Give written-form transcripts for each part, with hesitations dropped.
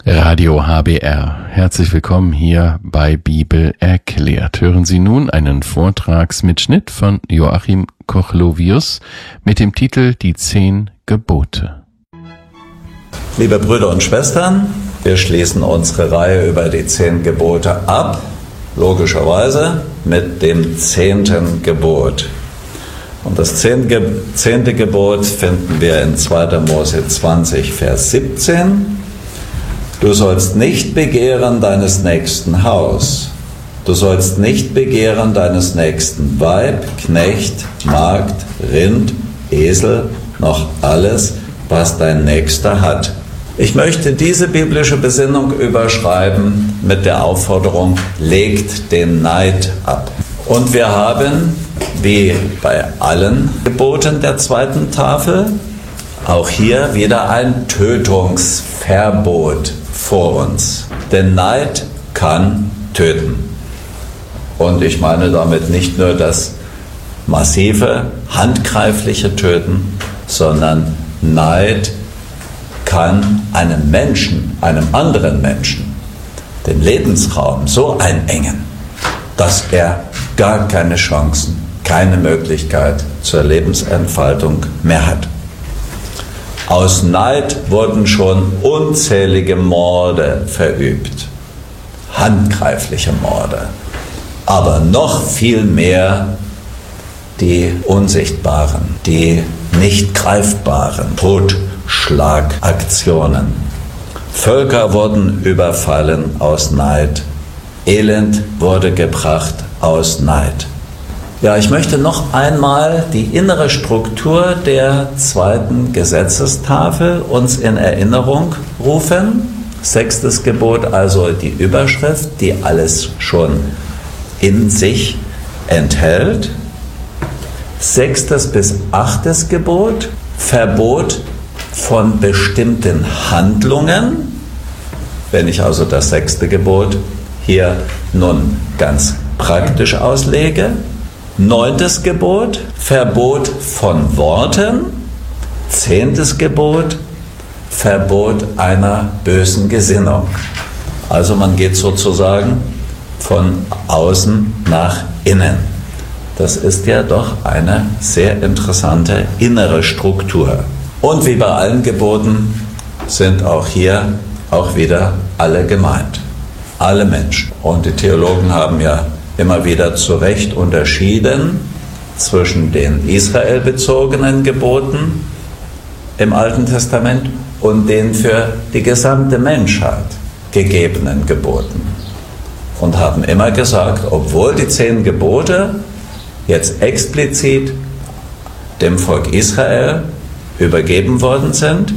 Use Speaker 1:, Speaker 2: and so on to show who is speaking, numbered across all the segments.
Speaker 1: Radio HBR. Herzlich willkommen hier bei Bibel erklärt. Hören Sie nun einen Vortragsmitschnitt von Joachim Kochlovius mit dem Titel Die 10 Gebote.
Speaker 2: Liebe Brüder und Schwestern, wir schließen unsere Reihe über die 10 Gebote ab, logischerweise mit dem 10. Gebot. Und das 10. Gebot finden wir in 2. Mose 20, Vers 17. Du sollst nicht begehren deines nächsten Haus. Du sollst nicht begehren deines nächsten Weib, Knecht, Magd, Rind, Esel, noch alles, was dein Nächster hat. Ich möchte diese biblische Besinnung überschreiben mit der Aufforderung, legt den Neid ab. Und wir haben, wie bei allen Geboten der 2. Tafel, auch hier wieder ein Tötungsverbot vor uns. Denn Neid kann töten. Und ich meine damit nicht nur das massive, handgreifliche Töten, sondern Neid kann einem Menschen, einem anderen Menschen, den Lebensraum so einengen, dass er gar keine Chancen, keine Möglichkeit zur Lebensentfaltung mehr hat. Aus Neid wurden schon unzählige Morde verübt, handgreifliche Morde, aber noch viel mehr die unsichtbaren, die nicht greifbaren Totschlagaktionen. Völker wurden überfallen aus Neid, Elend wurde gebracht aus Neid. Ja, ich möchte noch einmal die innere Struktur der 2. Gesetzestafel uns in Erinnerung rufen. 6. Gebot, also die Überschrift, die alles schon in sich enthält. 6. bis 8. Gebot, Verbot von bestimmten Handlungen. Wenn ich also das 6. Gebot hier nun ganz praktisch auslege. 9. Gebot, Verbot von Worten. 10. Gebot, Verbot einer bösen Gesinnung. Also man geht sozusagen von außen nach innen. Das ist ja doch eine sehr interessante innere Struktur. Und wie bei allen Geboten sind auch hier auch wieder alle gemeint. Alle Menschen. Und die Theologen haben ja immer wieder zu Recht unterschieden zwischen den israelbezogenen Geboten im Alten Testament und den für die gesamte Menschheit gegebenen Geboten. Und haben immer gesagt, obwohl die 10 Gebote jetzt explizit dem Volk Israel übergeben worden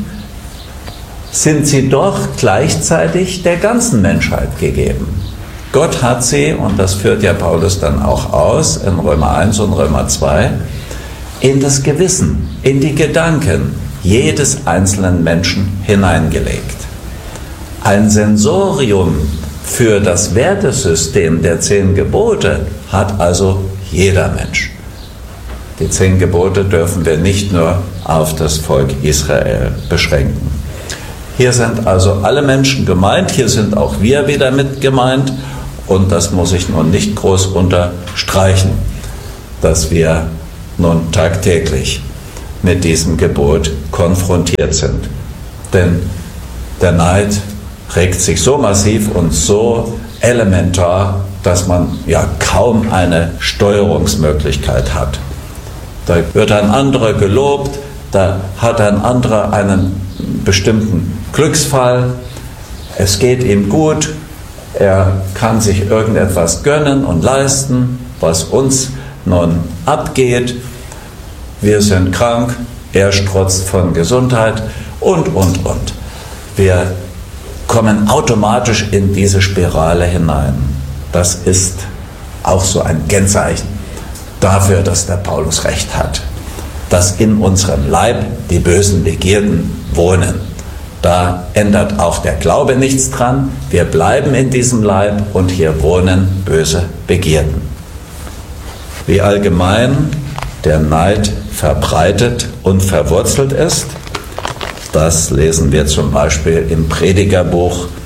Speaker 2: sind sie doch gleichzeitig der ganzen Menschheit gegeben. Gott hat sie, und das führt ja Paulus dann auch aus, in Römer 1 und Römer 2, in das Gewissen, in die Gedanken jedes einzelnen Menschen hineingelegt. Ein Sensorium für das Wertesystem der 10 Gebote hat also jeder Mensch. Die 10 Gebote dürfen wir nicht nur auf das Volk Israel beschränken. Hier sind also alle Menschen gemeint, hier sind auch wir wieder mit gemeint. Und das muss ich nun nicht groß unterstreichen, dass wir nun tagtäglich mit diesem Gebot konfrontiert sind. Denn der Neid regt sich so massiv und so elementar, dass man ja kaum eine Steuerungsmöglichkeit hat. Da wird ein anderer gelobt, da hat ein anderer einen bestimmten Glücksfall, es geht ihm gut, er kann sich irgendetwas gönnen und leisten, was uns nun abgeht. Wir sind krank, er strotzt von Gesundheit und. Wir kommen automatisch in diese Spirale hinein. Das ist auch so ein Kennzeichen dafür, dass der Paulus recht hat, dass in unserem Leib die bösen Begierden wohnen. Da ändert auch der Glaube nichts dran. Wir bleiben in diesem Leib und hier wohnen böse Begierden. Wie allgemein der Neid verbreitet und verwurzelt ist, das lesen wir zum Beispiel im Predigerbuch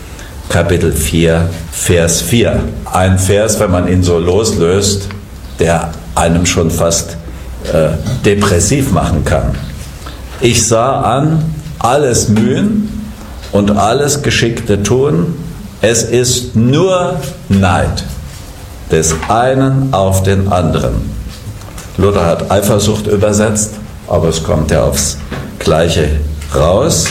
Speaker 2: Kapitel 4, Vers 4. Ein Vers, wenn man ihn so loslöst, der einem schon fast depressiv machen kann. Ich sah an, alles Mühen und alles geschickte Tun, es ist nur Neid des einen auf den anderen. Luther hat Eifersucht übersetzt, aber es kommt ja aufs Gleiche raus.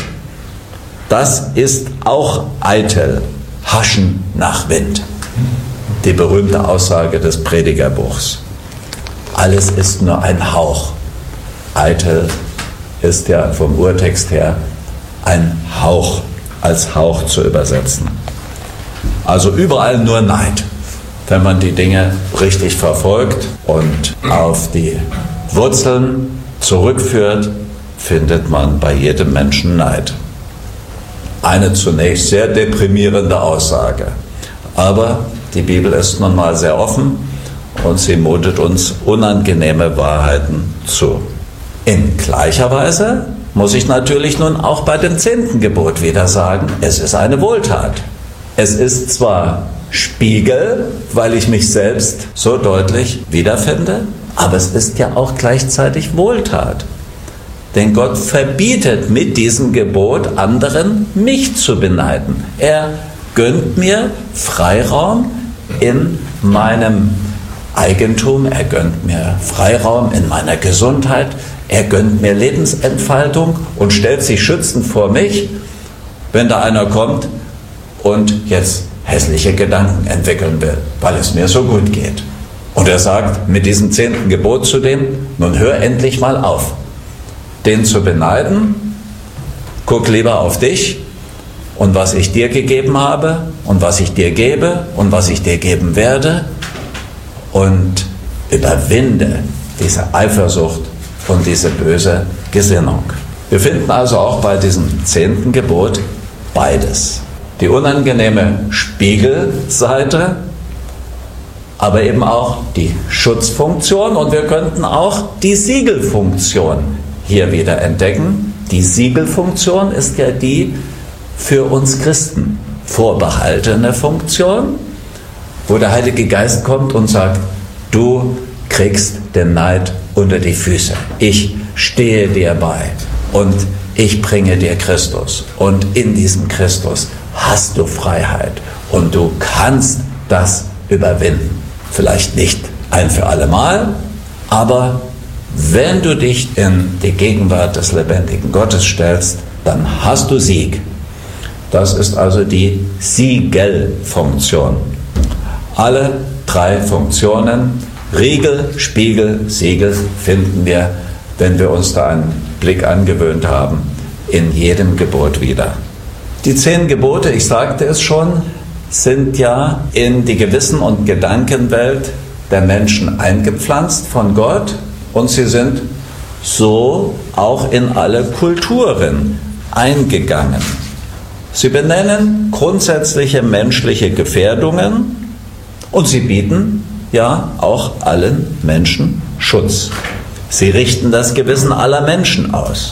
Speaker 2: Das ist auch eitel, Haschen nach Wind. Die berühmte Aussage des Predigerbuchs. Alles ist nur ein Hauch. Eitel ist ja vom Urtext her ein Hauch, als Hauch zu übersetzen. Also überall nur Neid. Wenn man die Dinge richtig verfolgt und auf die Wurzeln zurückführt, findet man bei jedem Menschen Neid. Eine zunächst sehr deprimierende Aussage. Aber die Bibel ist nun mal sehr offen und sie mutet uns unangenehme Wahrheiten zu. In gleicher Weise muss ich natürlich nun auch bei dem 10. Gebot wieder sagen, es ist eine Wohltat. Es ist zwar Spiegel, weil ich mich selbst so deutlich wiederfinde, aber es ist ja auch gleichzeitig Wohltat. Denn Gott verbietet mit diesem Gebot anderen, mich zu beneiden. Er gönnt mir Freiraum in meinem Eigentum, er gönnt mir Freiraum in meiner Gesundheit, er gönnt mir Lebensentfaltung und stellt sich schützend vor mich, wenn da einer kommt und jetzt hässliche Gedanken entwickeln will, weil es mir so gut geht. Und er sagt mit diesem 10. Gebot zu dem, nun hör endlich mal auf, den zu beneiden, guck lieber auf dich und was ich dir gegeben habe und was ich dir gebe und was ich dir geben werde und überwinde diese Eifersucht und diese böse Gesinnung. Wir finden also auch bei diesem 10. Gebot beides. Die unangenehme Spiegelseite, aber eben auch die Schutzfunktion und wir könnten auch die Siegelfunktion hier wieder entdecken. Die Siegelfunktion ist ja die für uns Christen vorbehaltene Funktion, wo der Heilige Geist kommt und sagt, du kriegst den Neid unter die Füße. Ich stehe dir bei und ich bringe dir Christus und in diesem Christus hast du Freiheit und du kannst das überwinden. Vielleicht nicht ein für alle Mal, aber wenn du dich in die Gegenwart des lebendigen Gottes stellst, dann hast du Sieg. Das ist also die Siegelfunktion. Alle 3 Funktionen, Riegel, Spiegel, Siegel, finden wir, wenn wir uns da einen Blick angewöhnt haben, in jedem Gebot wieder. Die 10 Gebote, ich sagte es schon, sind ja in die Gewissen- und Gedankenwelt der Menschen eingepflanzt von Gott und sie sind so auch in alle Kulturen eingegangen. Sie benennen grundsätzliche menschliche Gefährdungen und sie bieten ja auch allen Menschen Schutz. Sie richten das Gewissen aller Menschen aus.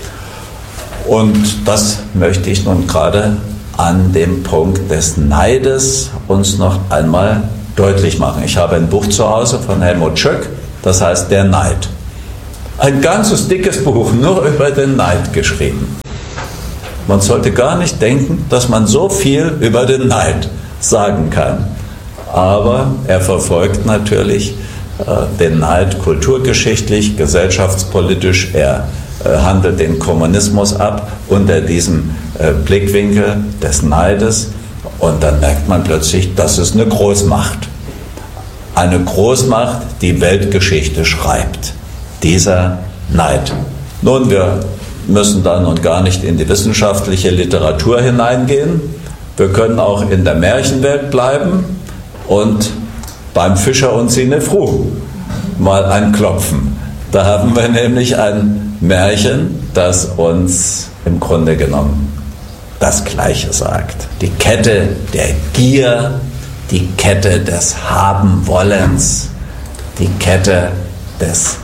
Speaker 2: Und das möchte ich nun gerade an dem Punkt des Neides uns noch einmal deutlich machen. Ich habe ein Buch zu Hause von Helmut Schöck, das heißt Der Neid. Ein ganzes dickes Buch nur über den Neid geschrieben. Man sollte gar nicht denken, dass man so viel über den Neid sagen kann. Aber er verfolgt natürlich den Neid kulturgeschichtlich, gesellschaftspolitisch. Er handelt den Kommunismus ab unter diesem Blickwinkel des Neides. Und dann merkt man plötzlich, das ist eine Großmacht. Eine Großmacht, die Weltgeschichte schreibt. Dieser Neid. Nun, wir müssen da nun gar nicht in die wissenschaftliche Literatur hineingehen. Wir können auch in der Märchenwelt bleiben und beim Fischer und Sinefru mal anklopfen. Da haben wir nämlich ein Märchen, das uns im Grunde genommen das Gleiche sagt. Die Kette der Gier, die Kette des Habenwollens, die Kette des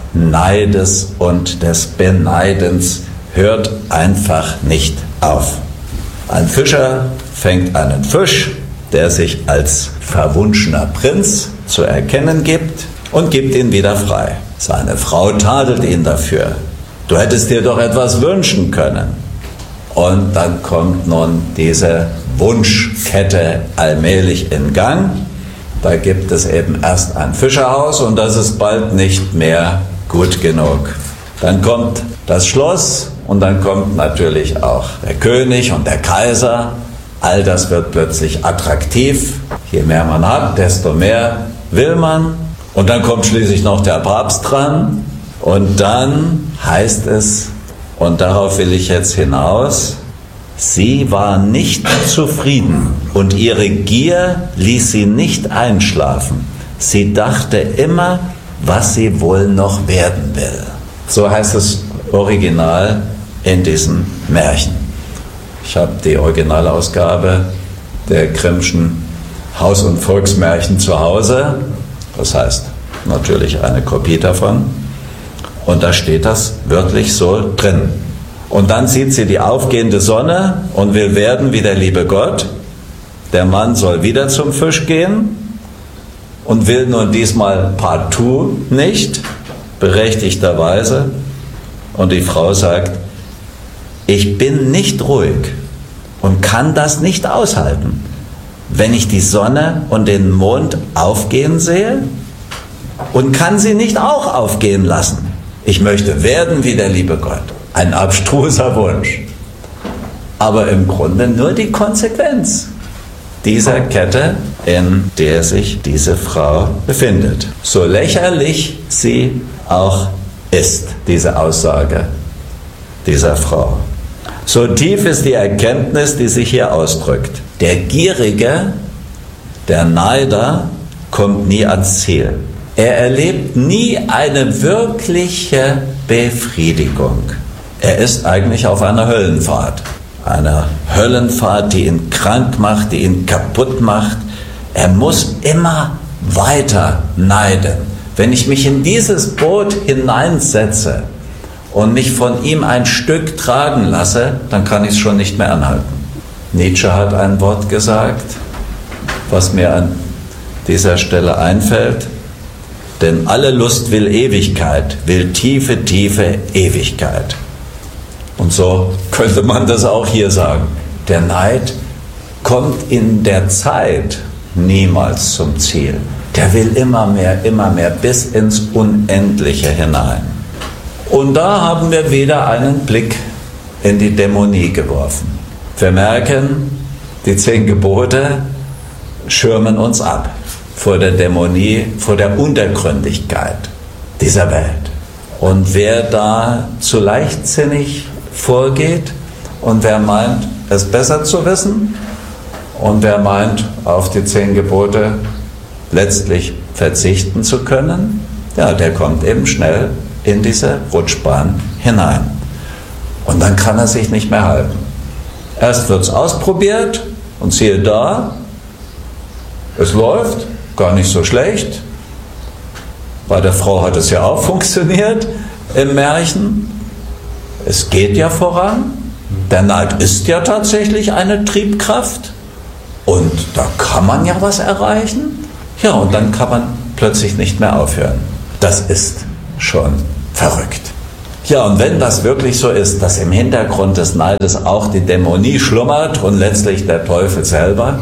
Speaker 2: Neides und des Beneidens hört einfach nicht auf. Ein Fischer fängt einen Fisch, der sich als verwunschener Prinz zu erkennen gibt, und gibt ihn wieder frei. Seine Frau tadelt ihn dafür. Du hättest dir doch etwas wünschen können. Und dann kommt nun diese Wunschkette allmählich in Gang. Da gibt es eben erst ein Fischerhaus und das ist bald nicht mehr gut genug. Dann kommt das Schloss und dann kommt natürlich auch der König und der Kaiser. All das wird plötzlich attraktiv. Je mehr man hat, desto mehr will man. Und dann kommt schließlich noch der Papst dran. Und dann heißt es, und darauf will ich jetzt hinaus, sie war nicht zufrieden und ihre Gier ließ sie nicht einschlafen. Sie dachte immer, was sie wohl noch werden will. So heißt es original in diesen Märchen. Ich habe die Originalausgabe der Grimmschen Haus- und Volksmärchen zu Hause. Das heißt natürlich eine Kopie davon. Und da steht das wörtlich so drin. Und dann sieht sie die aufgehende Sonne und will werden wie der liebe Gott. Der Mann soll wieder zum Fisch gehen und will nun diesmal partout nicht, berechtigterweise. Und die Frau sagt, ich bin nicht ruhig und kann das nicht aushalten, wenn ich die Sonne und den Mond aufgehen sehe, und kann sie nicht auch aufgehen lassen. Ich möchte werden wie der liebe Gott. Ein abstruser Wunsch. Aber im Grunde nur die Konsequenz dieser Kette, in der sich diese Frau befindet. So lächerlich sie auch ist, diese Aussage dieser Frau. So tief ist die Erkenntnis, die sich hier ausdrückt. Der Gierige, der Neider, kommt nie ans Ziel. Er erlebt nie eine wirkliche Befriedigung. Er ist eigentlich auf einer Höllenfahrt. Eine Höllenfahrt, die ihn krank macht, die ihn kaputt macht. Er muss immer weiter neiden. Wenn ich mich in dieses Boot hineinsetze und mich von ihm ein Stück tragen lasse, dann kann ich es schon nicht mehr anhalten. Nietzsche hat ein Wort gesagt, was mir an dieser Stelle einfällt. Denn alle Lust will Ewigkeit, will tiefe, tiefe Ewigkeit. Und so könnte man das auch hier sagen. Der Neid kommt in der Zeit niemals zum Ziel. Der will immer mehr bis ins Unendliche hinein. Und da haben wir wieder einen Blick in die Dämonie geworfen. Wir merken, die 10 Gebote schirmen uns ab vor der Dämonie, vor der Untergründigkeit dieser Welt. Und wer da zu leichtsinnig vorgeht und wer meint, es besser zu wissen und wer meint, auf die 10 Gebote letztlich verzichten zu können, ja, der kommt eben schnell in diese Rutschbahn hinein. Und dann kann er sich nicht mehr halten. Erst wird es ausprobiert und siehe da, es läuft, gar nicht so schlecht. Bei der Frau hat es ja auch funktioniert im Märchen. Es geht ja voran. Der Neid ist ja tatsächlich eine Triebkraft. Und da kann man ja was erreichen. Ja, und dann kann man plötzlich nicht mehr aufhören. Das ist schon verrückt. Ja, und wenn das wirklich so ist, dass im Hintergrund des Neides auch die Dämonie schlummert und letztlich der Teufel selber,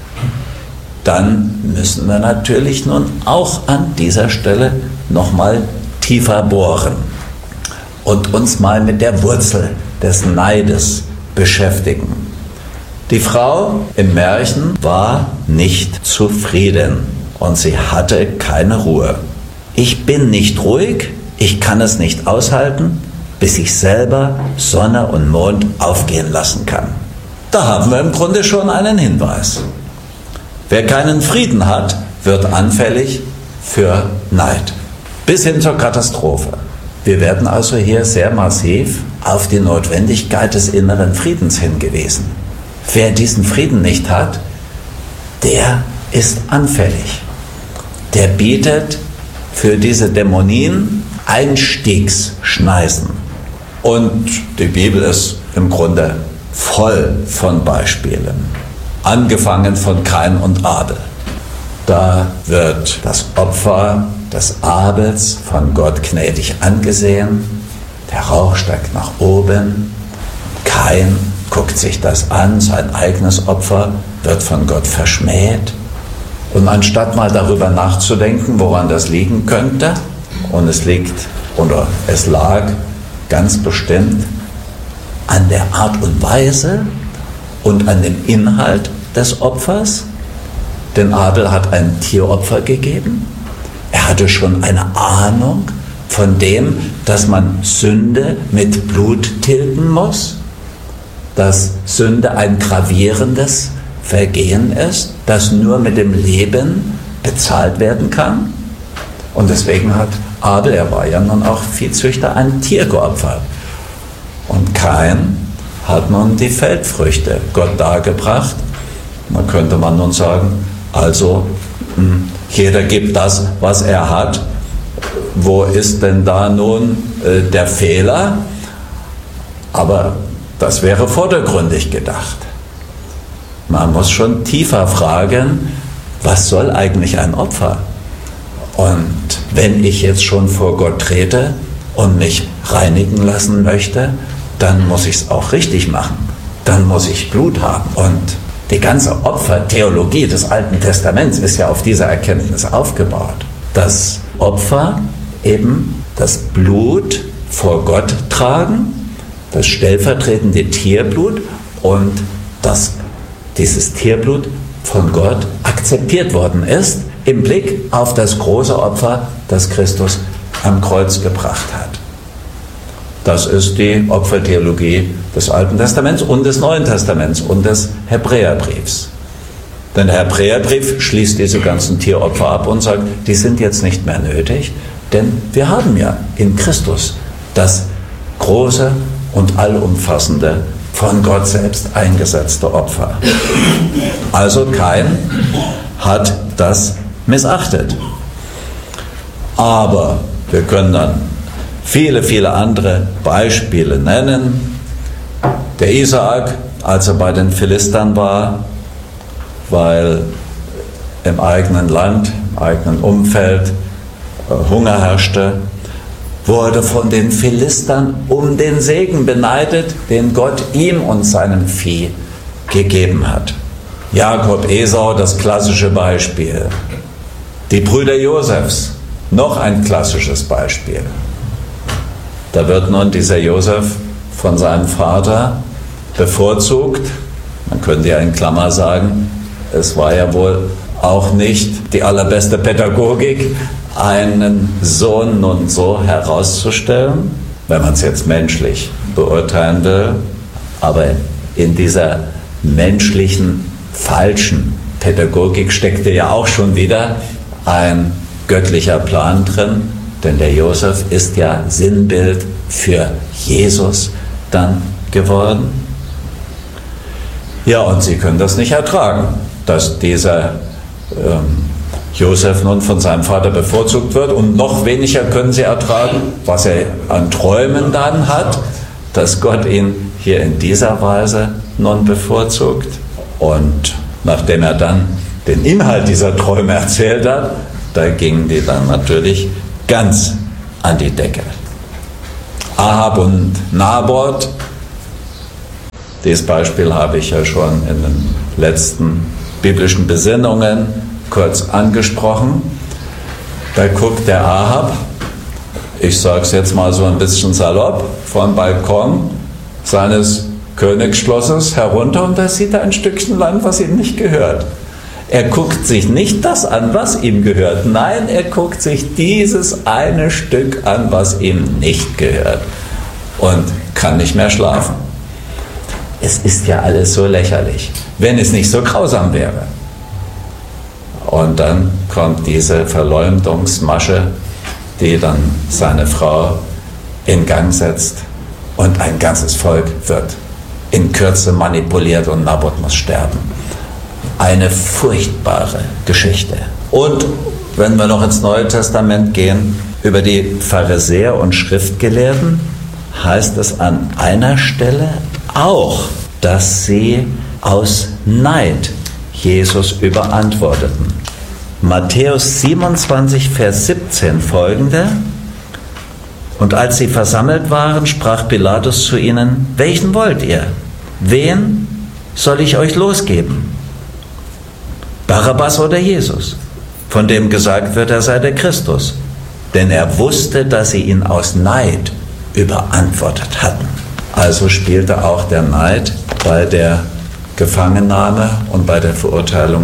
Speaker 2: dann müssen wir natürlich nun auch an dieser Stelle nochmal tiefer bohren und uns mal mit der Wurzel des Neides beschäftigen. Die Frau im Märchen war nicht zufrieden und sie hatte keine Ruhe. Ich bin nicht ruhig, ich kann es nicht aushalten, bis ich selber Sonne und Mond aufgehen lassen kann. Da haben wir im Grunde schon einen Hinweis. Wer keinen Frieden hat, wird anfällig für Neid. Bis hin zur Katastrophe. Wir werden also hier sehr massiv auf die Notwendigkeit des inneren Friedens hingewiesen. Wer diesen Frieden nicht hat, der ist anfällig. Der bietet für diese Dämonien Einstiegsschneisen. Und die Bibel ist im Grunde voll von Beispielen, angefangen von Kain und Abel. Da wird das Opfer des Abels von Gott gnädig angesehen, der Rauch steigt nach oben, Kain guckt sich das an, sein eigenes Opfer wird von Gott verschmäht. Und anstatt mal darüber nachzudenken, woran das liegen könnte, und es lag ganz bestimmt an der Art und Weise und an dem Inhalt des Opfers, denn Abel hat ein Tieropfer gegeben. Er hatte schon eine Ahnung von dem, dass man Sünde mit Blut tilgen muss, dass Sünde ein gravierendes Vergehen ist, das nur mit dem Leben bezahlt werden kann. Und deswegen hat Abel, er war ja nun auch Viehzüchter, ein Tier geopfert. Und Kain hat nun die Feldfrüchte Gott dargebracht. Da könnte man nun sagen, also jeder gibt das, was er hat. Wo ist denn da nun der Fehler? Aber das wäre vordergründig gedacht. Man muss schon tiefer fragen, was soll eigentlich ein Opfer? Und wenn ich jetzt schon vor Gott trete und mich reinigen lassen möchte, dann muss ich es auch richtig machen. Dann muss ich Blut haben. Und die ganze Opfertheologie des Alten Testaments ist ja auf dieser Erkenntnis aufgebaut. Das Opfer eben das Blut vor Gott tragen, das stellvertretende Tierblut, und dass dieses Tierblut von Gott akzeptiert worden ist im Blick auf das große Opfer, das Christus am Kreuz gebracht hat. Das ist die Opfertheologie des Alten Testaments und des Neuen Testaments und des Hebräerbriefs. Denn der Hebräerbrief schließt diese ganzen Tieropfer ab und sagt, die sind jetzt nicht mehr nötig, denn wir haben ja in Christus das große und allumfassende, von Gott selbst eingesetzte Opfer. Also Kain hat das missachtet. Aber wir können dann viele, viele andere Beispiele nennen. Der Isaak, als er bei den Philistern war, weil im eigenen Land, im eigenen Umfeld Hunger herrschte, wurde von den Philistern um den Segen beneidet, den Gott ihm und seinem Vieh gegeben hat. Jakob, Esau, das klassische Beispiel. Die Brüder Josefs, noch ein klassisches Beispiel. Da wird nun dieser Josef von seinem Vater bevorzugt. Man könnte ja in Klammer sagen, es war ja wohl auch nicht die allerbeste Pädagogik, einen Sohn nun so herauszustellen, wenn man es jetzt menschlich beurteilen will. Aber in dieser menschlichen, falschen Pädagogik steckte ja auch schon wieder ein göttlicher Plan drin, denn der Josef ist ja Sinnbild für Jesus dann geworden. Ja, und sie können das nicht ertragen, dass dieser Josef nun von seinem Vater bevorzugt wird, und noch weniger können sie ertragen, was er an Träumen dann hat, dass Gott ihn hier in dieser Weise nun bevorzugt. Und nachdem er dann den Inhalt dieser Träume erzählt hat, da gingen die dann natürlich ganz an die Decke. Ahab und Naboth, dieses Beispiel habe ich ja schon in den letzten biblischen Besinnungen kurz angesprochen. Da guckt der Ahab, ich sage es jetzt mal so ein bisschen salopp, vom Balkon seines Königsschlosses herunter, und da sieht er ein Stückchen Land, was ihm nicht gehört. Er guckt sich nicht das an, was ihm gehört. Nein, er guckt sich dieses eine Stück an, was ihm nicht gehört, und kann nicht mehr schlafen. Es ist ja alles so lächerlich, wenn es nicht so grausam wäre. Und dann kommt diese Verleumdungsmasche, die dann seine Frau in Gang setzt, und ein ganzes Volk wird in Kürze manipuliert und Naboth muss sterben. Eine furchtbare Geschichte. Und wenn wir noch ins Neue Testament gehen, über die Pharisäer und Schriftgelehrten heißt es an einer Stelle auch, dass sie aus Neid Jesus überantworteten. Matthäus 27, Vers 17 folgende: Und als sie versammelt waren, sprach Pilatus zu ihnen: Welchen wollt ihr? Wen soll ich euch losgeben? Barabbas oder Jesus, von dem gesagt wird, er sei der Christus? Denn er wusste, dass sie ihn aus Neid überantwortet hatten. Also spielte auch der Neid bei der Gefangennahme und bei der Verurteilung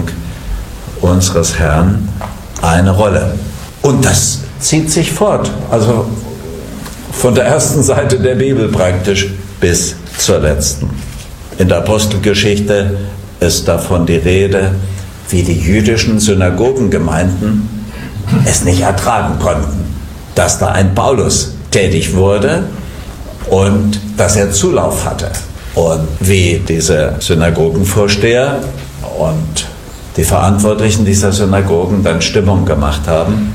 Speaker 2: unseres Herrn eine Rolle. Und das zieht sich fort, also von der ersten Seite der Bibel praktisch bis zur letzten. In der Apostelgeschichte ist davon die Rede, wie die jüdischen Synagogengemeinden es nicht ertragen konnten, dass da ein Paulus tätig wurde und dass er Zulauf hatte. Und wie diese Synagogenvorsteher und die Verantwortlichen dieser Synagogen dann Stimmung gemacht haben,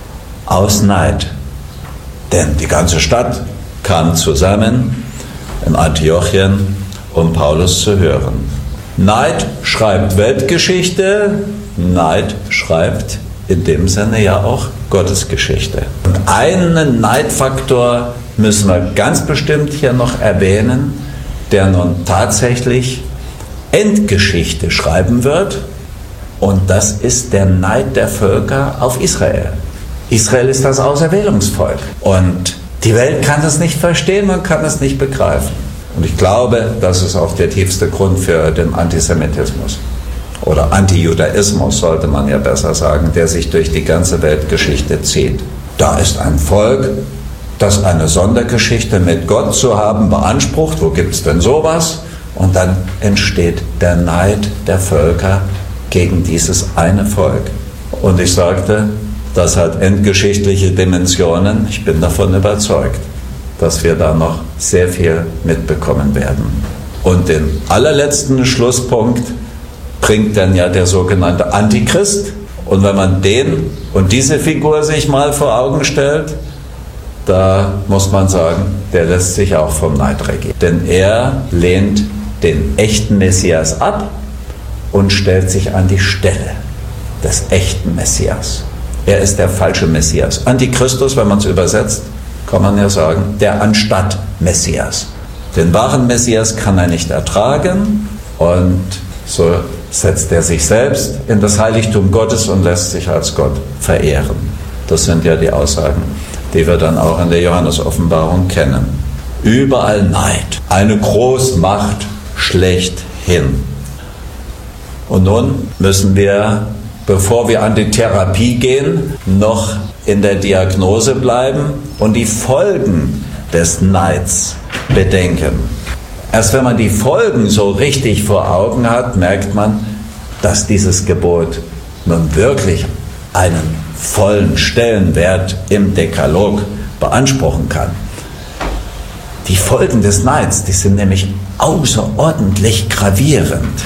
Speaker 2: aus Neid. Denn die ganze Stadt kam zusammen in Antiochien, um Paulus zu hören. Neid schreibt Weltgeschichte, Neid schreibt in dem Sinne ja auch Gottesgeschichte. Und einen Neidfaktor müssen wir ganz bestimmt hier noch erwähnen, der nun tatsächlich Endgeschichte schreiben wird, und das ist der Neid der Völker auf Israel. Israel ist das Auserwählungsvolk und die Welt kann das nicht verstehen, man kann es nicht begreifen. Und ich glaube, das ist auch der tiefste Grund für den Antisemitismus oder Antijudaismus, sollte man ja besser sagen, der sich durch die ganze Weltgeschichte zieht. Da ist ein Volk, das eine Sondergeschichte mit Gott zu haben beansprucht. Wo gibt es denn sowas? Und dann entsteht der Neid der Völker gegen dieses eine Volk. Und ich sagte, das hat endgeschichtliche Dimensionen. Ich bin davon überzeugt, dass wir da noch sehr viel mitbekommen werden. Und den allerletzten Schlusspunkt bringt dann ja der sogenannte Antichrist. Und wenn man den und diese Figur sich mal vor Augen stellt, da muss man sagen, der lässt sich auch vom Neid regieren. Denn er lehnt den echten Messias ab und stellt sich an die Stelle des echten Messias. Er ist der falsche Messias. Antichristus, wenn man es übersetzt, kann man ja sagen, der anstatt Messias. Den wahren Messias kann er nicht ertragen und so setzt er sich selbst in das Heiligtum Gottes und lässt sich als Gott verehren. Das sind ja die Aussagen, die wir dann auch in der Johannes-Offenbarung kennen. Überall Neid, eine Großmacht schlechthin. Und nun müssen wir, bevor wir an die Therapie gehen, noch in der Diagnose bleiben und die Folgen des Neids bedenken. Erst wenn man die Folgen so richtig vor Augen hat, merkt man, dass dieses Gebot nun wirklich einen vollen Stellenwert im Dekalog beanspruchen kann. Die Folgen des Neids, die sind nämlich außerordentlich gravierend.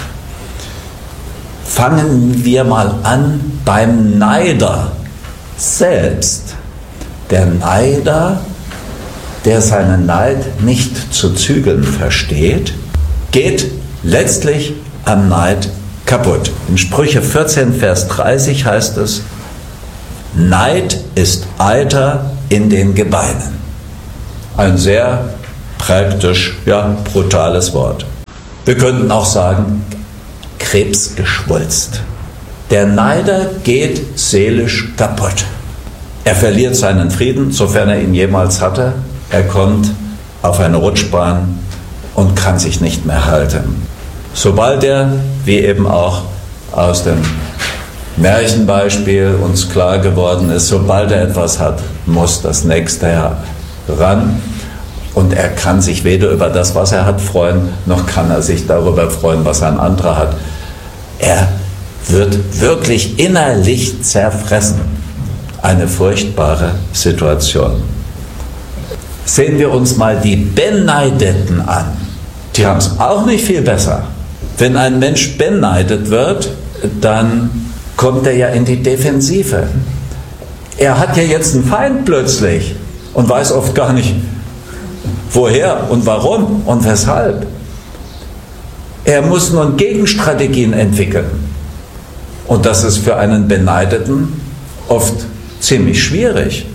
Speaker 2: Fangen wir mal an beim Neider selbst. Der Neider, der seinen Neid nicht zu zügeln versteht, geht letztlich am Neid kaputt. In Sprüche 14, Vers 30 heißt es: Neid ist Eiter in den Gebeinen. Ein sehr praktisch, ja, brutales Wort. Wir könnten auch sagen, Krebsgeschwulst. Der Neider geht seelisch kaputt. Er verliert seinen Frieden, sofern er ihn jemals hatte. Er kommt auf eine Rutschbahn und kann sich nicht mehr halten. Sobald er, wie eben auch aus dem Märchenbeispiel uns klar geworden ist, sobald er etwas hat, muss das nächste heran. Und er kann sich weder über das, was er hat, freuen, noch kann er sich darüber freuen, was ein anderer hat. Er wird wirklich innerlich zerfressen. Eine furchtbare Situation. Sehen wir uns mal die Beneideten an. Die haben es auch nicht viel besser. Wenn ein Mensch beneidet wird, dann kommt er ja in die Defensive. Er hat ja jetzt einen Feind plötzlich und weiß oft gar nicht, woher und warum und weshalb. Er muss nun Gegenstrategien entwickeln. Und das ist für einen Beneideten oft ziemlich schwierig.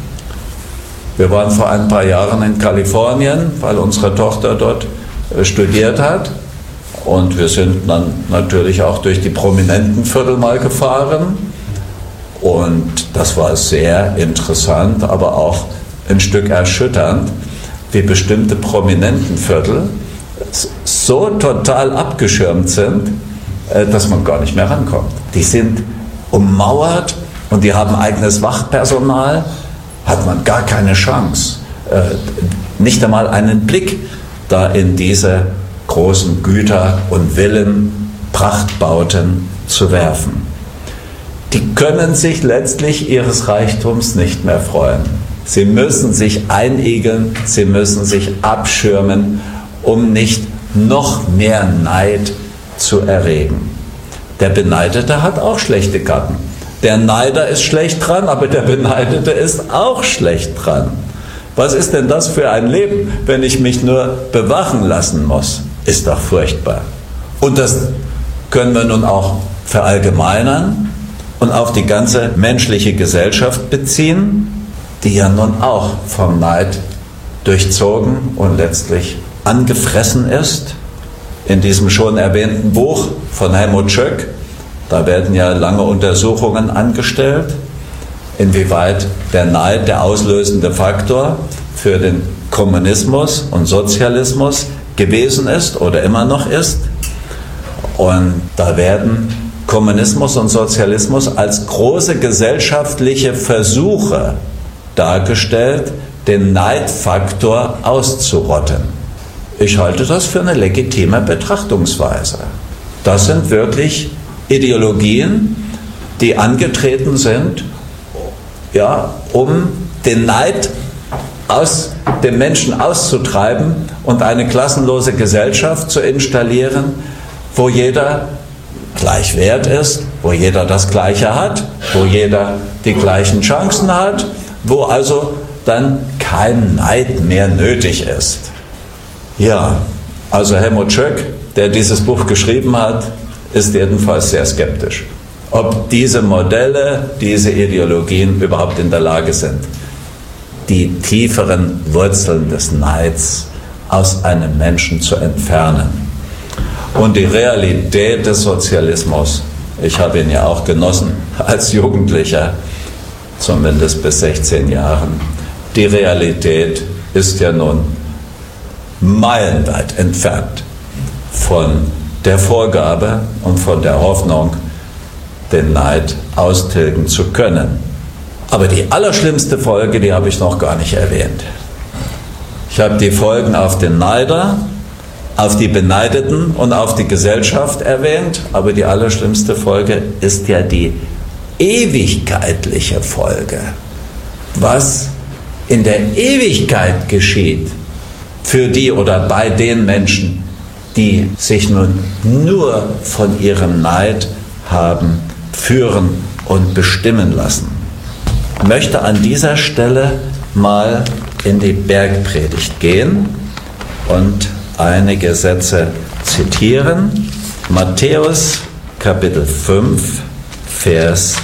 Speaker 2: Wir waren vor ein paar Jahren in Kalifornien, weil unsere Tochter dort studiert hat. Und wir sind dann natürlich auch durch die Prominentenviertel mal gefahren. Und das war sehr interessant, aber auch ein Stück erschütternd, wie bestimmte Prominentenviertel so total abgeschirmt sind, dass man gar nicht mehr rankommt. Die sind ummauert und die haben eigenes Wachpersonal, hat man gar keine Chance, nicht einmal einen Blick da in diese großen Güter und Villen, Prachtbauten zu werfen. Die können sich letztlich ihres Reichtums nicht mehr freuen. Sie müssen sich einigeln, sie müssen sich abschirmen, um nicht noch mehr Neid zu erregen. Der Beneidete hat auch schlechte Karten. Der Neider ist schlecht dran, aber der Beneidete ist auch schlecht dran. Was ist denn das für ein Leben, wenn ich mich nur bewachen lassen muss? Ist doch furchtbar. Und das können wir nun auch verallgemeinern und auf die ganze menschliche Gesellschaft beziehen, die ja nun auch vom Neid durchzogen und letztlich angefressen ist. In diesem schon erwähnten Buch von Helmut Schöck, da werden ja lange Untersuchungen angestellt, inwieweit der Neid der auslösende Faktor für den Kommunismus und Sozialismus gewesen ist oder immer noch ist. Und da werden Kommunismus und Sozialismus als große gesellschaftliche Versuche dargestellt, den Neidfaktor auszurotten. Ich halte das für eine legitime Betrachtungsweise. Das sind wirklich Ideologien, die angetreten sind, ja, um den Neid aus dem Menschen auszutreiben und eine klassenlose Gesellschaft zu installieren, wo jeder gleich wert ist, wo jeder das Gleiche hat, wo jeder die gleichen Chancen hat, wo also dann kein Neid mehr nötig ist. Ja, also Helmut Schöck, der dieses Buch geschrieben hat, ist jedenfalls sehr skeptisch, ob diese Modelle, diese Ideologien überhaupt in der Lage sind, die tieferen Wurzeln des Neids aus einem Menschen zu entfernen. Und die Realität des Sozialismus, ich habe ihn ja auch genossen als Jugendlicher, zumindest bis 16 Jahren, die Realität ist ja nun meilenweit entfernt von der Vorgabe und von der Hoffnung, den Neid austilgen zu können. Aber die allerschlimmste Folge, die habe ich noch gar nicht erwähnt. Ich habe die Folgen auf den Neider, auf die Beneideten und auf die Gesellschaft erwähnt, aber die allerschlimmste Folge ist ja die ewigkeitliche Folge. Was in der Ewigkeit geschieht für die oder bei den Menschen, die sich nun nur von ihrem Neid haben führen und bestimmen lassen. Ich möchte an dieser Stelle mal in die Bergpredigt gehen und einige Sätze zitieren. Matthäus Kapitel 5, Vers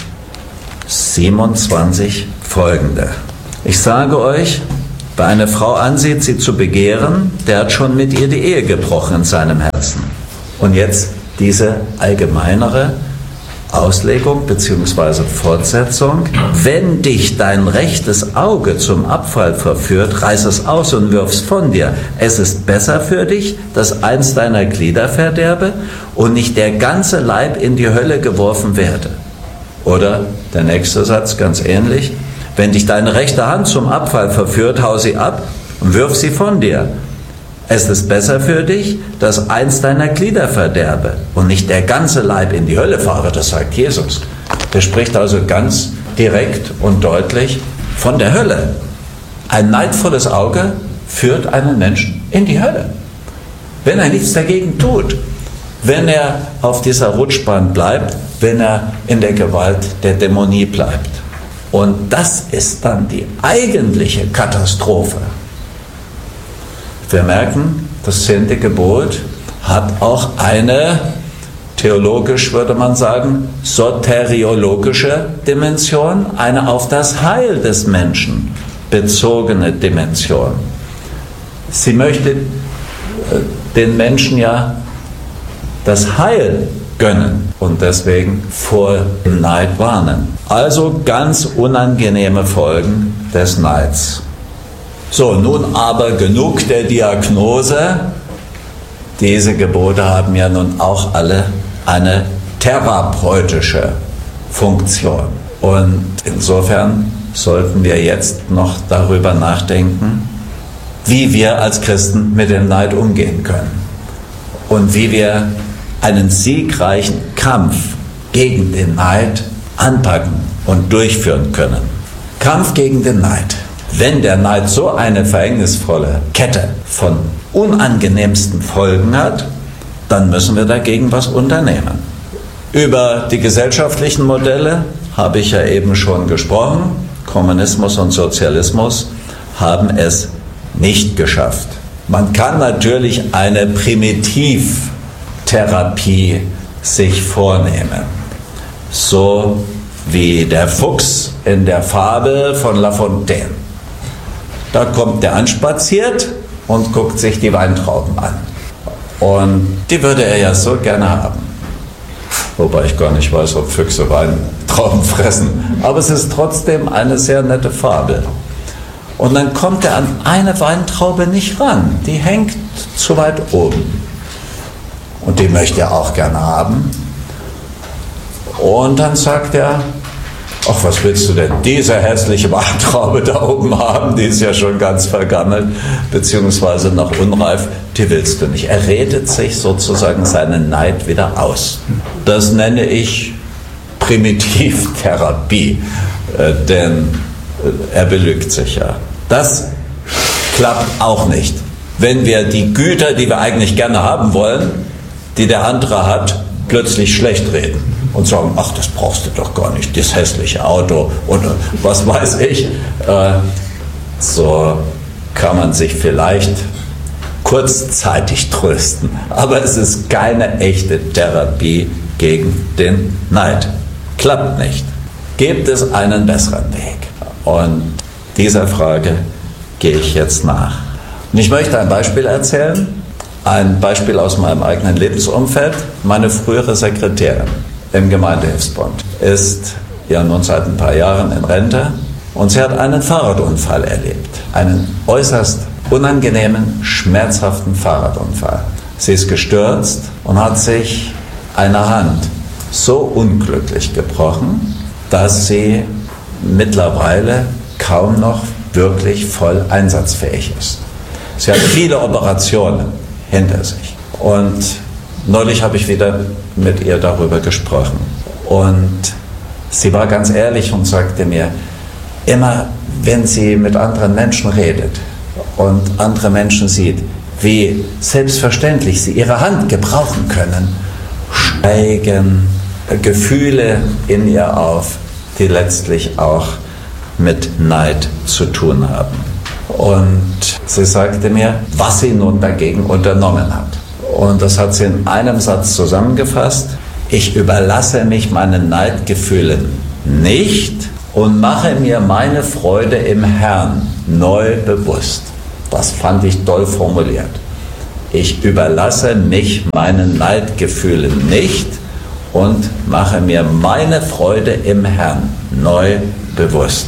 Speaker 2: 27 folgende. Ich sage euch, wer eine Frau ansieht, sie zu begehren, der hat schon mit ihr die Ehe gebrochen in seinem Herzen. Und jetzt diese allgemeinere Auslegung bzw. Fortsetzung. Wenn dich dein rechtes Auge zum Abfall verführt, reiß es aus und wirf's von dir. Es ist besser für dich, dass eins deiner Glieder verderbe und nicht der ganze Leib in die Hölle geworfen werde. Oder der nächste Satz, ganz ähnlich. Wenn dich deine rechte Hand zum Abfall verführt, hau sie ab und wirf sie von dir. Es ist besser für dich, dass eins deiner Glieder verderbe und nicht der ganze Leib in die Hölle fahre, das sagt Jesus. Der spricht also ganz direkt und deutlich von der Hölle. Ein neidvolles Auge führt einen Menschen in die Hölle, wenn er nichts dagegen tut, wenn er auf dieser Rutschbahn bleibt, wenn er in der Gewalt der Dämonie bleibt. Und das ist dann die eigentliche Katastrophe. Wir merken, das 10. Gebot hat auch eine, theologisch würde man sagen, soteriologische Dimension, eine auf das Heil des Menschen bezogene Dimension. Sie möchte den Menschen ja das Heil gönnen und deswegen vor dem Neid warnen. Also ganz unangenehme Folgen des Neids. So, nun aber genug der Diagnose. Diese Gebote haben ja nun auch alle eine therapeutische Funktion. Und insofern sollten wir jetzt noch darüber nachdenken, wie wir als Christen mit dem Neid umgehen können und wie wir einen siegreichen Kampf gegen den Neid anpacken und durchführen können. Kampf gegen den Neid. Wenn der Neid so eine verhängnisvolle Kette von unangenehmsten Folgen hat, dann müssen wir dagegen was unternehmen. Über die gesellschaftlichen Modelle habe ich ja eben schon gesprochen. Kommunismus und Sozialismus haben es nicht geschafft. Man kann natürlich eine Primitivtherapie sich vornehmen, so wie der Fuchs in der Fabel von La Fontaine. Da kommt der anspaziert und guckt sich die Weintrauben an. Und die würde er ja so gerne haben. Wobei ich gar nicht weiß, ob Füchse Weintrauben fressen. Aber es ist trotzdem eine sehr nette Fabel. Und dann kommt er an eine Weintraube nicht ran. Die hängt zu weit oben. Und die möchte er auch gerne haben. Und dann sagt er, ach, was willst du denn, diese hässliche Weintraube da oben haben, die ist ja schon ganz vergammelt, beziehungsweise noch unreif, die willst du nicht. Er redet sich sozusagen seinen Neid wieder aus. Das nenne ich Primitivtherapie, denn er belügt sich ja. Das klappt auch nicht. Wenn wir die Güter, die wir eigentlich gerne haben wollen, die der andere hat, plötzlich schlecht reden und sagen, ach, das brauchst du doch gar nicht, das hässliche Auto und was weiß ich. So kann man sich vielleicht kurzzeitig trösten, aber es ist keine echte Therapie gegen den Neid. Klappt nicht. Gibt es einen besseren Weg? Und dieser Frage gehe ich jetzt nach. Und ich möchte ein Beispiel erzählen, ein Beispiel aus meinem eigenen Lebensumfeld. Meine frühere Sekretärin im Gemeindehilfsbund ist ja nun seit ein paar Jahren in Rente und sie hat einen Fahrradunfall erlebt. Einen äußerst unangenehmen, schmerzhaften Fahrradunfall. Sie ist gestürzt und hat sich eine Hand so unglücklich gebrochen, dass sie mittlerweile kaum noch wirklich voll einsatzfähig ist. Sie hat viele Operationen hinter sich. Und neulich habe ich wieder mit ihr darüber gesprochen. Und sie war ganz ehrlich und sagte mir, immer wenn sie mit anderen Menschen redet und andere Menschen sieht, wie selbstverständlich sie ihre Hand gebrauchen können, steigen Gefühle in ihr auf, die letztlich auch mit Neid zu tun haben. Und sie sagte mir, was sie nun dagegen unternommen hat. Und das hat sie in einem Satz zusammengefasst: Ich überlasse mich meinen Neidgefühlen nicht und mache mir meine Freude im Herrn neu bewusst. Das fand ich toll formuliert. Ich überlasse mich meinen Neidgefühlen nicht und mache mir meine Freude im Herrn neu bewusst.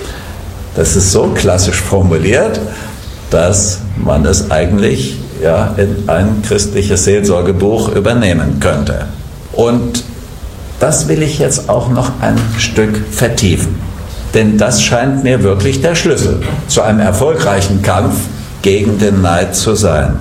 Speaker 2: Das ist so klassisch formuliert, dass man es eigentlich ja in ein christliches Seelsorgebuch übernehmen könnte. Und das will ich jetzt auch noch ein Stück vertiefen. Denn das scheint mir wirklich der Schlüssel zu einem erfolgreichen Kampf gegen den Neid zu sein.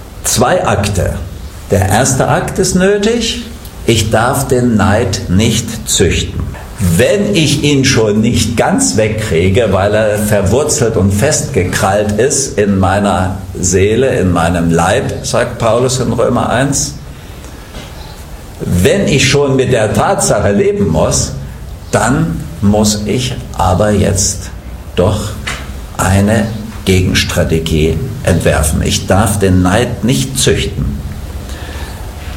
Speaker 2: 2 Akte. Der erste Akt ist nötig: Ich darf den Neid nicht züchten. Wenn ich ihn schon nicht ganz wegkriege, weil er verwurzelt und festgekrallt ist in meiner Seele, in meinem Leib, sagt Paulus in Römer 1, wenn ich schon mit der Tatsache leben muss, dann muss ich aber jetzt doch eine Gegenstrategie entwerfen. Ich darf den Neid nicht züchten.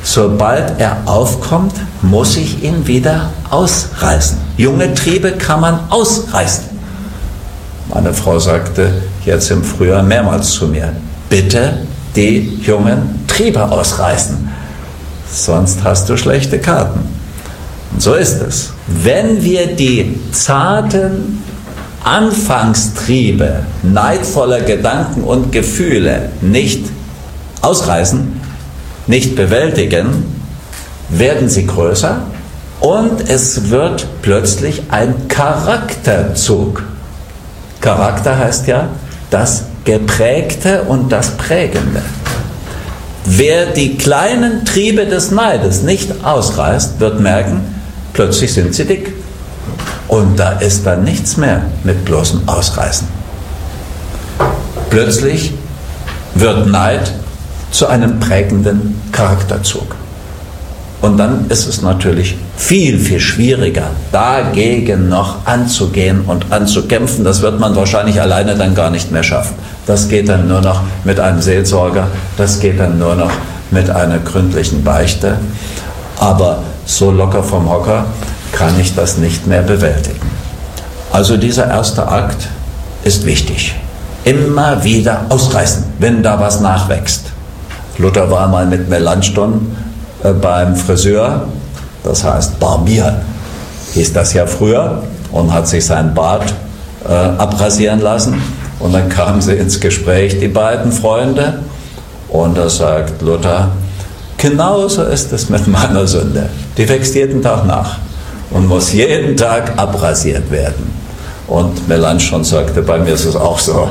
Speaker 2: Sobald er aufkommt, muss ich ihn wieder ausreißen. Junge Triebe kann man ausreißen. Meine Frau sagte jetzt im Frühjahr mehrmals zu mir, bitte die jungen Triebe ausreißen, sonst hast du schlechte Karten. Und so ist es. Wenn wir die zarten Anfangstriebe neidvoller Gedanken und Gefühle nicht ausreißen, nicht bewältigen, werden sie größer und es wird plötzlich ein Charakterzug. Charakter heißt ja das Geprägte und das Prägende. Wer die kleinen Triebe des Neides nicht ausreißt, wird merken, plötzlich sind sie dick. Und da ist dann nichts mehr mit bloßem Ausreißen. Plötzlich wird Neid zu einem prägenden Charakterzug. Und dann ist es natürlich viel, viel schwieriger, dagegen noch anzugehen und anzukämpfen. Das wird man wahrscheinlich alleine dann gar nicht mehr schaffen. Das geht dann nur noch mit einem Seelsorger, das geht dann nur noch mit einer gründlichen Beichte. Aber so locker vom Hocker kann ich das nicht mehr bewältigen. Also dieser erste Akt ist wichtig. Immer wieder ausreißen, wenn da was nachwächst. Luther war mal mit Melanchthon beim Friseur, das heißt barbieren, hieß das ja früher, und hat sich sein Bart abrasieren lassen. Und dann kamen sie ins Gespräch, die beiden Freunde, und da sagt Luther, genauso ist es mit meiner Sünde. Die wächst jeden Tag nach und muss jeden Tag abrasiert werden. Und Melanchthon sagte, bei mir ist es auch so.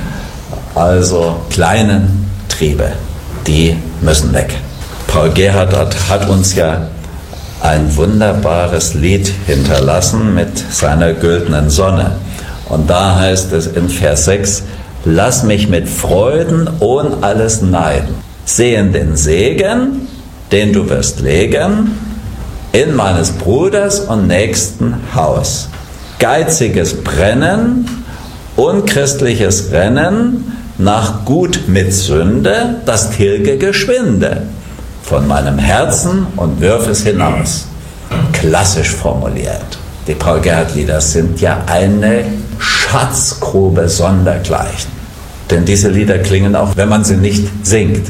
Speaker 2: Also kleinen Triebe, die müssen weg. Paul Gerhardt hat uns ja ein wunderbares Lied hinterlassen mit seiner güldenen Sonne. Und da heißt es in Vers 6, lass mich mit Freuden ohn alles neiden, sehen den Segen, den du wirst legen, in meines Bruders und nächsten Haus. Geiziges Brennen, unchristliches Rennen, nach Gut mit Sünde, das tilge geschwinde von meinem Herzen und wirf es hinaus. Klassisch formuliert. Die Paul Gerhardt-Lieder sind ja eine Schatzgrube sondergleichen. Denn diese Lieder klingen auch, wenn man sie nicht singt.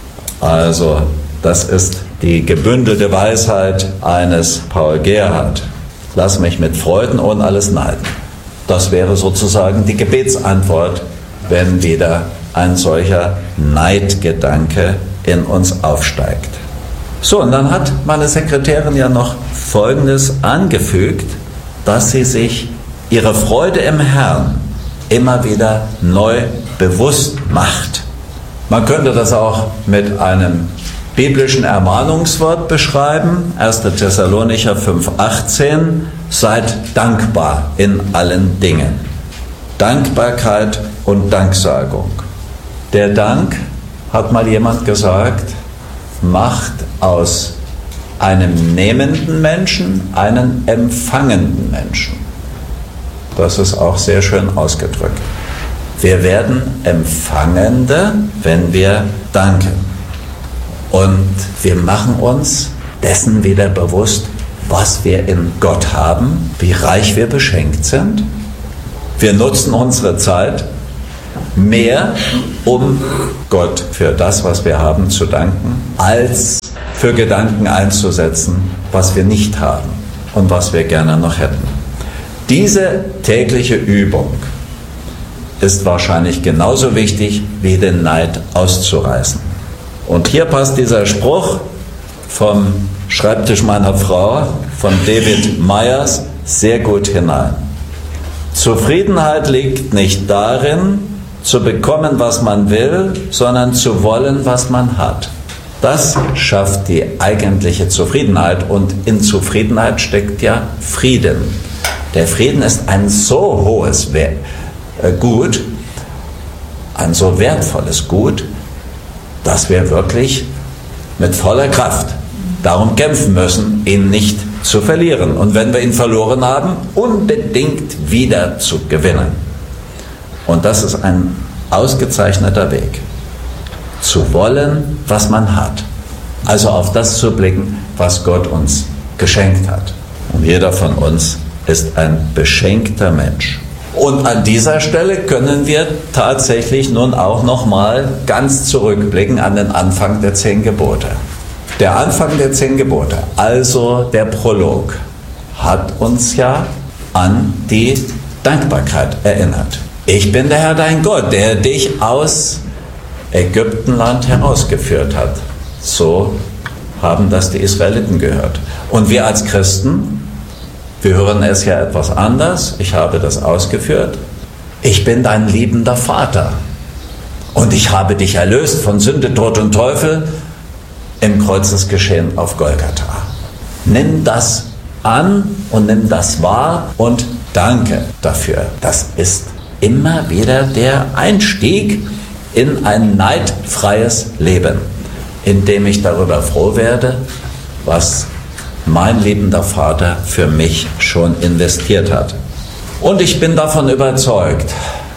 Speaker 2: Also, das ist die gebündelte Weisheit eines Paul Gerhardt. Lass mich mit Freuden ohne alles neiden. Das wäre sozusagen die Gebetsantwort, wenn wieder ein solcher Neidgedanke in uns aufsteigt. So, und dann hat meine Sekretärin ja noch Folgendes angefügt, dass sie sich ihre Freude im Herrn immer wieder neu bewusst macht. Man könnte das auch mit einem biblischen Ermahnungswort beschreiben, 1. Thessalonicher 5,18, seid dankbar in allen Dingen. Dankbarkeit und Danksagung. Der Dank, hat mal jemand gesagt, macht aus einem nehmenden Menschen einen empfangenden Menschen. Das ist auch sehr schön ausgedrückt. Wir werden Empfangende, wenn wir danken. Und wir machen uns dessen wieder bewusst, was wir in Gott haben, wie reich wir beschenkt sind. Wir nutzen unsere Zeit mehr, um Gott für das, was wir haben, zu danken, als für Gedanken einzusetzen, was wir nicht haben und was wir gerne noch hätten. Diese tägliche Übung ist wahrscheinlich genauso wichtig, wie den Neid auszureißen. Und hier passt dieser Spruch vom Schreibtisch meiner Frau, von David Myers, sehr gut hinein. Zufriedenheit liegt nicht darin, zu bekommen, was man will, sondern zu wollen, was man hat. Das schafft die eigentliche Zufriedenheit, und in Zufriedenheit steckt ja Frieden. Der Frieden ist ein so hohes Gut, ein so wertvolles Gut, dass wir wirklich mit voller Kraft darum kämpfen müssen, ihn nicht zu verlieren. Und wenn wir ihn verloren haben, unbedingt wieder zu gewinnen. Und das ist ein ausgezeichneter Weg. Zu wollen, was man hat. Also auf das zu blicken, was Gott uns geschenkt hat. Und jeder von uns ist ein beschenkter Mensch. Und an dieser Stelle können wir tatsächlich nun auch nochmal ganz zurückblicken an den Anfang der 10 Gebote. Der Anfang der 10 Gebote, also der Prolog, hat uns ja an die Dankbarkeit erinnert. Ich bin der Herr dein Gott, der dich aus Ägyptenland herausgeführt hat. So haben das die Israeliten gehört. Und wir als Christen, wir hören es ja etwas anders. Ich habe das ausgeführt. Ich bin dein liebender Vater. Und ich habe dich erlöst von Sünde, Tod und Teufel im Kreuzesgeschehen auf Golgatha. Nimm das an und nimm das wahr und danke dafür. Das ist immer wieder der Einstieg in ein neidfreies Leben, in dem ich darüber froh werde, was mein liebender Vater für mich schon investiert hat. Und ich bin davon überzeugt,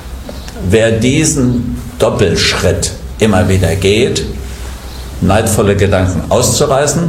Speaker 2: wer diesen Doppelschritt immer wieder geht, neidvolle Gedanken auszureißen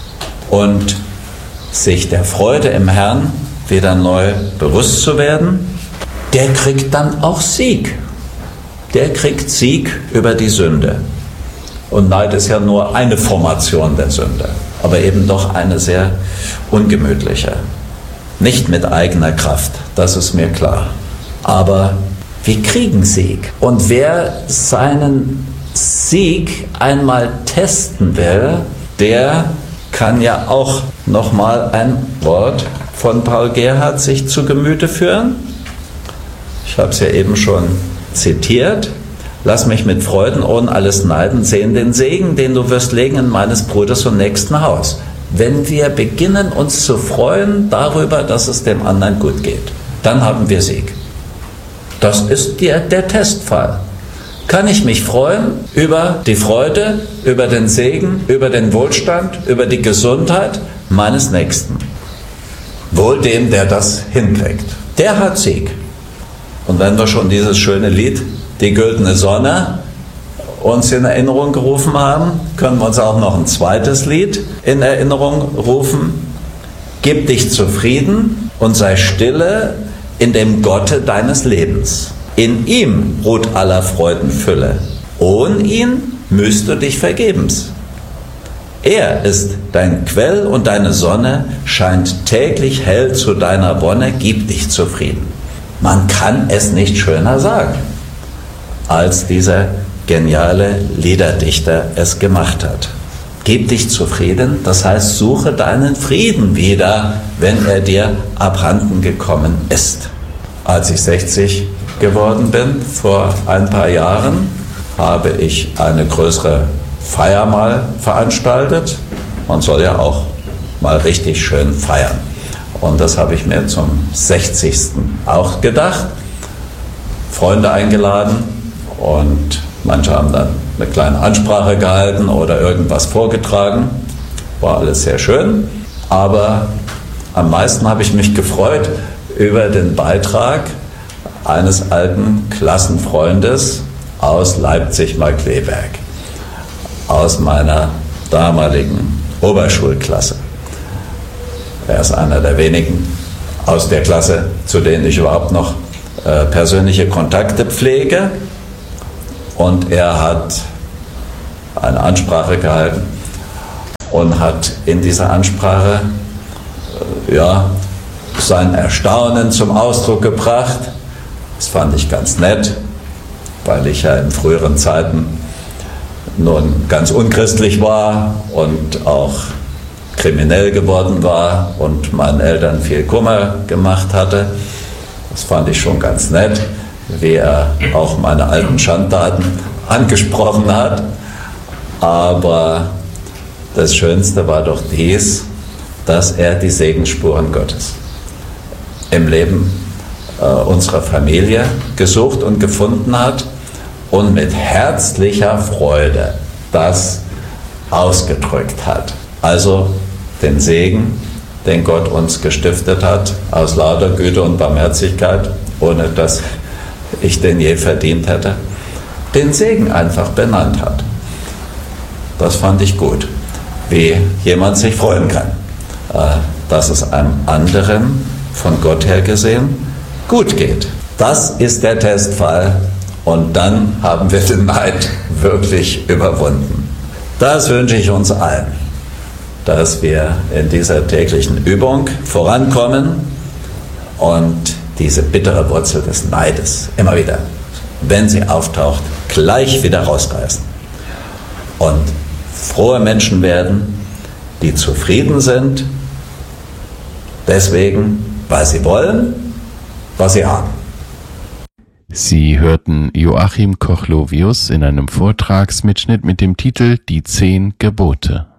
Speaker 2: und sich der Freude im Herrn wieder neu bewusst zu werden, der kriegt dann auch Sieg. Der kriegt Sieg über die Sünde. Und Neid ist ja nur eine Formation der Sünde, aber eben doch eine sehr ungemütliche. Nicht mit eigener Kraft, das ist mir klar. Aber wir kriegen Sieg. Und wer seinen Sieg einmal testen will, der kann ja auch nochmal ein Wort von Paul Gerhardt sich zu Gemüte führen. Ich habe es ja eben schon zitiert. Lass mich mit Freuden ohne alles Neiden sehen den Segen, den du wirst legen in meines Bruders und nächsten Haus. Wenn wir beginnen, uns zu freuen darüber, dass es dem anderen gut geht, dann haben wir Sieg. Das ist der Testfall. Kann ich mich freuen über die Freude, über den Segen, über den Wohlstand, über die Gesundheit meines Nächsten? Wohl dem, der das hinkriegt. Der hat Sieg. Und wenn wir schon dieses schöne Lied, die güldene Sonne, uns in Erinnerung gerufen haben, können wir uns auch noch ein zweites Lied in Erinnerung rufen. Gib dich zufrieden und sei stille in dem Gotte deines Lebens. In ihm ruht aller Freuden Fülle. Ohne ihn müsst du dich vergebens. Er ist dein Quell und deine Sonne scheint täglich hell zu deiner Wonne. Gib dich zufrieden. Man kann es nicht schöner sagen, als dieser geniale Liederdichter es gemacht hat. Gib dich zufrieden, das heißt, suche deinen Frieden wieder, wenn er dir abhanden gekommen ist. Als ich 60 geworden bin, vor ein paar Jahren, habe ich eine größere Feier mal veranstaltet. Man soll ja auch mal richtig schön feiern. Und das habe ich mir zum 60. auch gedacht. Freunde eingeladen und manche haben dann eine kleine Ansprache gehalten oder irgendwas vorgetragen. War alles sehr schön. Aber am meisten habe ich mich gefreut über den Beitrag eines alten Klassenfreundes aus Leipzig-Markkleeberg, aus meiner damaligen Oberschulklasse. Er ist einer der wenigen aus der Klasse, zu denen ich überhaupt noch persönliche Kontakte pflege. Und er hat eine Ansprache gehalten und hat in dieser Ansprache sein Erstaunen zum Ausdruck gebracht. Das fand ich ganz nett, weil ich ja in früheren Zeiten nun ganz unchristlich war und auch kriminell geworden war und meinen Eltern viel Kummer gemacht hatte. Das fand ich schon ganz nett, wie er auch meine alten Schandtaten angesprochen hat. Aber das Schönste war doch dies, dass er die Segensspuren Gottes im Leben unserer Familie gesucht und gefunden hat und mit herzlicher Freude das ausgedrückt hat. Also den Segen, den Gott uns gestiftet hat, aus lauter Güte und Barmherzigkeit, ohne dass ich den je verdient hätte, den Segen einfach benannt hat. Das fand ich gut. wie jemand sich freuen kann, dass es einem anderen, von Gott her gesehen, gut geht. Das ist der Testfall und dann haben wir den Neid wirklich überwunden. Das wünsche ich uns allen, dass wir in dieser täglichen Übung vorankommen und diese bittere Wurzel des Neides immer wieder, wenn sie auftaucht, gleich wieder rausreißen und frohe Menschen werden, die zufrieden sind, deswegen, weil sie wollen, was sie haben.
Speaker 1: Sie hörten Joachim Kochlovius in einem Vortragsmitschnitt mit dem Titel Die 10 Gebote.